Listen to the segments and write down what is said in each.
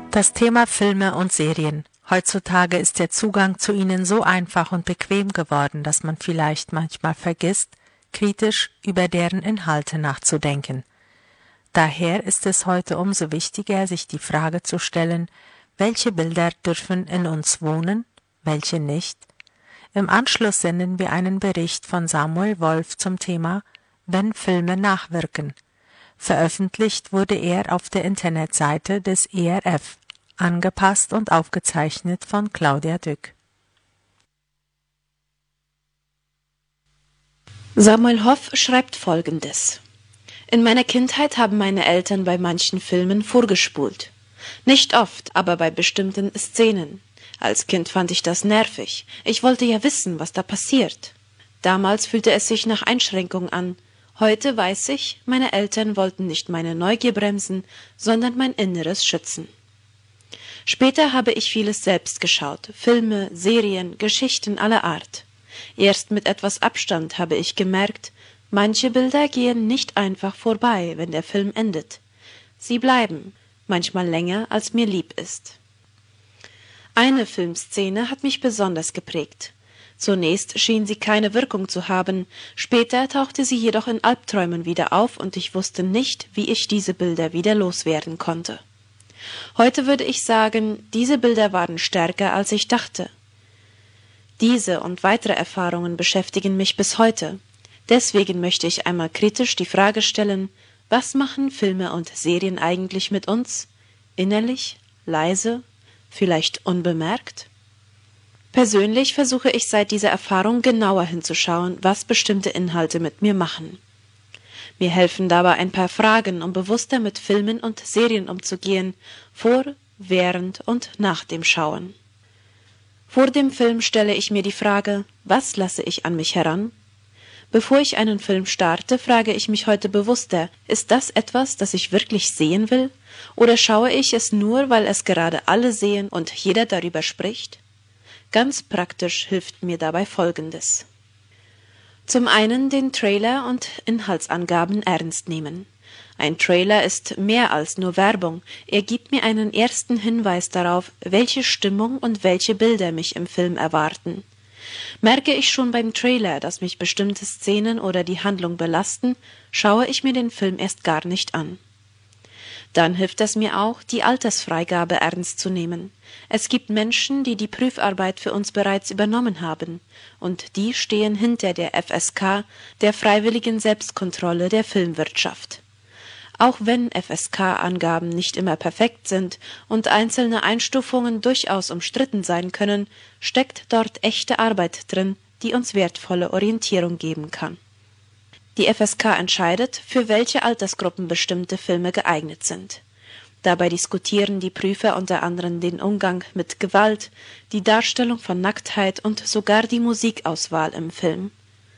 Das Thema Filme und Serien. Heutzutage ist der Zugang zu ihnen so einfach und bequem geworden, dass man vielleicht manchmal vergisst, kritisch über deren Inhalte nachzudenken. Daher ist es heute umso wichtiger, sich die Frage zu stellen, welche Bilder dürfen in uns wohnen, welche nicht? Im Anschluss senden wir einen Bericht von Samuel Wolf zum Thema »Wenn Filme nachwirken«. Veröffentlicht wurde er auf der Internetseite des ERF, angepasst und aufgezeichnet von Claudia Dück. Samuel Hoff schreibt Folgendes: In meiner Kindheit haben meine Eltern bei manchen Filmen vorgespult. Nicht oft, aber bei bestimmten Szenen. Als Kind fand ich das nervig. Ich wollte ja wissen, was da passiert. Damals fühlte es sich nach Einschränkung an. Heute weiß ich, meine Eltern wollten nicht meine Neugier bremsen, sondern mein Inneres schützen. Später habe ich vieles selbst geschaut. Filme, Serien, Geschichten aller Art. Erst mit etwas Abstand habe ich gemerkt, manche Bilder gehen nicht einfach vorbei, wenn der Film endet. Sie bleiben, manchmal länger, als mir lieb ist. Eine Filmszene hat mich besonders geprägt. Zunächst schien sie keine Wirkung zu haben, später tauchte sie jedoch in Albträumen wieder auf und ich wusste nicht, wie ich diese Bilder wieder loswerden konnte. Heute würde ich sagen, diese Bilder waren stärker, als ich dachte. Diese und weitere Erfahrungen beschäftigen mich bis heute. Deswegen möchte ich einmal kritisch die Frage stellen, was machen Filme und Serien eigentlich mit uns? Innerlich, leise, vielleicht unbemerkt? Persönlich versuche ich seit dieser Erfahrung genauer hinzuschauen, was bestimmte Inhalte mit mir machen. Mir helfen dabei ein paar Fragen, um bewusster mit Filmen und Serien umzugehen, vor, während und nach dem Schauen. Vor dem Film stelle ich mir die Frage, was lasse ich an mich heran? Bevor ich einen Film starte, frage ich mich heute bewusster, ist das etwas, das ich wirklich sehen will? Oder schaue ich es nur, weil es gerade alle sehen und jeder darüber spricht? Ganz praktisch hilft mir dabei Folgendes. Zum einen den Trailer und Inhaltsangaben ernst nehmen. Ein Trailer ist mehr als nur Werbung, er gibt mir einen ersten Hinweis darauf, welche Stimmung und welche Bilder mich im Film erwarten. Merke ich schon beim Trailer, dass mich bestimmte Szenen oder die Handlung belasten, schaue ich mir den Film erst gar nicht an. Dann hilft es mir auch, die Altersfreigabe ernst zu nehmen. Es gibt Menschen, die die Prüfarbeit für uns bereits übernommen haben, und die stehen hinter der FSK, der freiwilligen Selbstkontrolle der Filmwirtschaft. Auch wenn FSK-Angaben nicht immer perfekt sind und einzelne Einstufungen durchaus umstritten sein können, steckt dort echte Arbeit drin, die uns wertvolle Orientierung geben kann. Die FSK entscheidet, für welche Altersgruppen bestimmte Filme geeignet sind. Dabei diskutieren die Prüfer unter anderem den Umgang mit Gewalt, die Darstellung von Nacktheit und sogar die Musikauswahl im Film.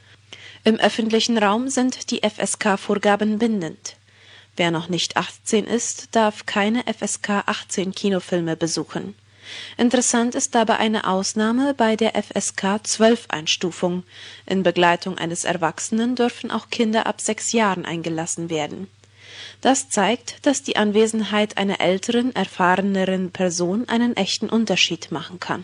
Im öffentlichen Raum sind die FSK-Vorgaben bindend. Wer noch nicht 18 ist, darf keine FSK 18 Kinofilme besuchen. Interessant ist dabei eine Ausnahme bei der FSK 12 Einstufung. In Begleitung eines Erwachsenen dürfen auch Kinder ab 6 Jahren eingelassen werden. Das zeigt, dass die Anwesenheit einer älteren, erfahreneren Person einen echten Unterschied machen kann.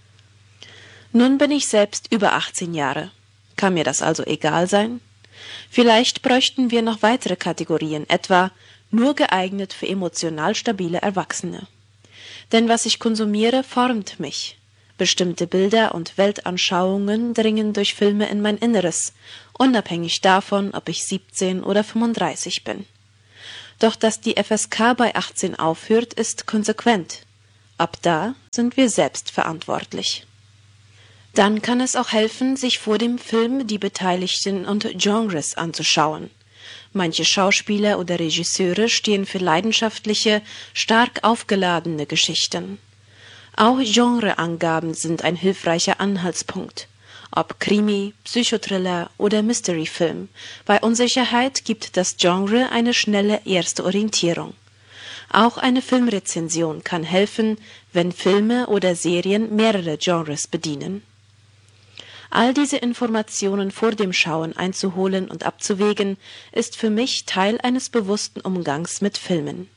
Nun bin ich selbst über 18 Jahre. Kann mir das also egal sein? Vielleicht bräuchten wir noch weitere Kategorien, etwa nur geeignet für emotional stabile Erwachsene. Denn was ich konsumiere, formt mich. Bestimmte Bilder und Weltanschauungen dringen durch Filme in mein Inneres, unabhängig davon, ob ich 17 oder 35 bin. Doch dass die FSK bei 18 aufhört, ist konsequent. Ab da sind wir selbst verantwortlich. Dann kann es auch helfen, sich vor dem Film die Beteiligten und Genres anzuschauen. Manche Schauspieler oder Regisseure stehen für leidenschaftliche, stark aufgeladene Geschichten. Auch Genreangaben sind ein hilfreicher Anhaltspunkt. Ob Krimi, Psychothriller oder Mysteryfilm, bei Unsicherheit gibt das Genre eine schnelle erste Orientierung. Auch eine Filmrezension kann helfen, wenn Filme oder Serien mehrere Genres bedienen. All diese Informationen vor dem Schauen einzuholen und abzuwägen, ist für mich Teil eines bewussten Umgangs mit Filmen.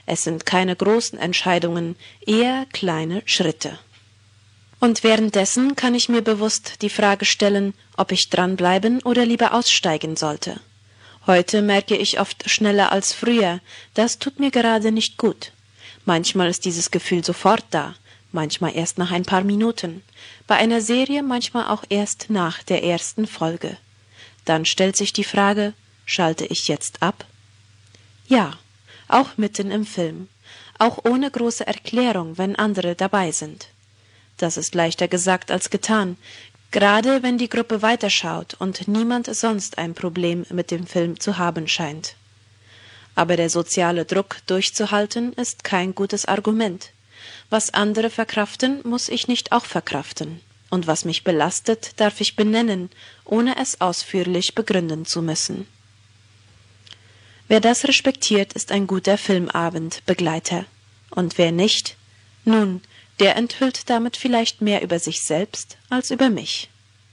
Es sind keine großen Entscheidungen, eher kleine Schritte. Und währenddessen kann ich mir bewusst die Frage stellen, ob ich dranbleiben oder lieber aussteigen sollte. Heute merke ich oft schneller als früher, das tut mir gerade nicht gut. Manchmal ist dieses Gefühl sofort da, manchmal erst nach ein paar Minuten, bei einer Serie manchmal auch erst nach der ersten Folge. Dann stellt sich die Frage, schalte ich jetzt ab? Ja, auch mitten im Film, auch ohne große Erklärung, wenn andere dabei sind. Das ist leichter gesagt als getan, gerade wenn die Gruppe weiterschaut und niemand sonst ein Problem mit dem Film zu haben scheint. Aber der soziale Druck durchzuhalten ist kein gutes Argument. Was andere verkraften, muss ich nicht auch verkraften. Und was mich belastet, darf ich benennen, ohne es ausführlich begründen zu müssen. Wer das respektiert, ist ein guter Filmabendbegleiter. Und wer nicht, nun, der enthüllt damit vielleicht mehr über sich selbst als über mich.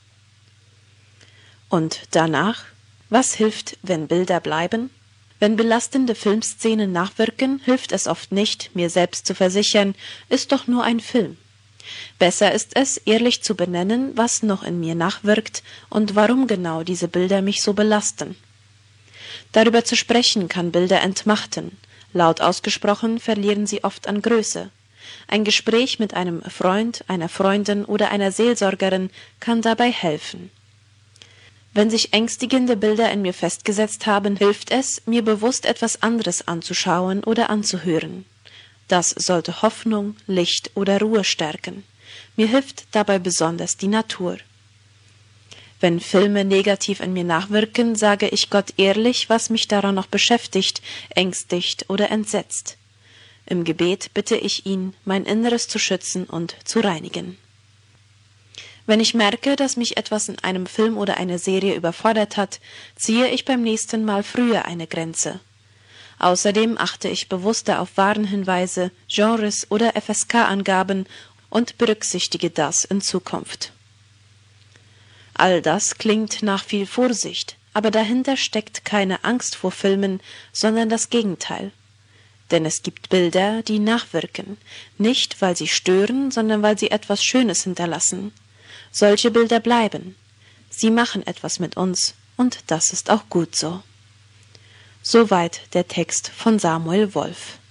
Und danach? Was hilft, wenn Bilder bleiben? Wenn belastende Filmszenen nachwirken, hilft es oft nicht, mir selbst zu versichern, ist doch nur ein Film. Besser ist es, ehrlich zu benennen, was noch in mir nachwirkt und warum genau diese Bilder mich so belasten. Darüber zu sprechen kann Bilder entmachten. Laut ausgesprochen verlieren sie oft an Größe. Ein Gespräch mit einem Freund, einer Freundin oder einer Seelsorgerin kann dabei helfen. Wenn sich ängstigende Bilder in mir festgesetzt haben, hilft es, mir bewusst etwas anderes anzuschauen oder anzuhören. Das sollte Hoffnung, Licht oder Ruhe stärken. Mir hilft dabei besonders die Natur. Wenn Filme negativ in mir nachwirken, sage ich Gott ehrlich, was mich daran noch beschäftigt, ängstigt oder entsetzt. Im Gebet bitte ich ihn, mein Inneres zu schützen und zu reinigen. Wenn ich merke, dass mich etwas in einem Film oder einer Serie überfordert hat, ziehe ich beim nächsten Mal früher eine Grenze. Außerdem achte ich bewusster auf Warnhinweise, Genres oder FSK-Angaben und berücksichtige das in Zukunft. All das klingt nach viel Vorsicht, aber dahinter steckt keine Angst vor Filmen, sondern das Gegenteil. Denn es gibt Bilder, die nachwirken, nicht weil sie stören, sondern weil sie etwas Schönes hinterlassen. Solche Bilder bleiben. Sie machen etwas mit uns, und das ist auch gut so. Soweit der Text von Samuel Wolf.